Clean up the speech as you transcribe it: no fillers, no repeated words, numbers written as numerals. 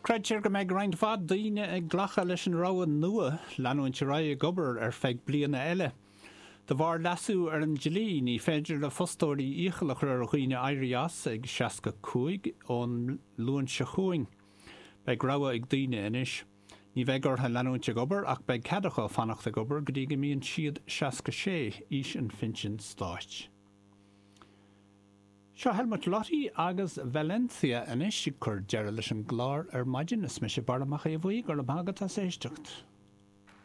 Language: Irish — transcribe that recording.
Creidtear go méid roiint fad daoine ag ghlacha leis an rogha nua leanúint ráid gobar ar feadh bliana eile. De bhar lasú ar an gelí ní féidir le fostóirí íchalach ar a chuoine éirí ag 65 ón luan se chuing. Beidh rogha ag daoine inis. Ní bheith ortha leanúint gobar ach beidh ceadacha fannachta gobar go dtí go mbíonn siad 66 ís an fintin stáit. Seo Helmut Lotti agus Valencia inis chur deire leis an gláir ar maidin is me sé bar amach a bhuaigh ar le mágad a séisteacht.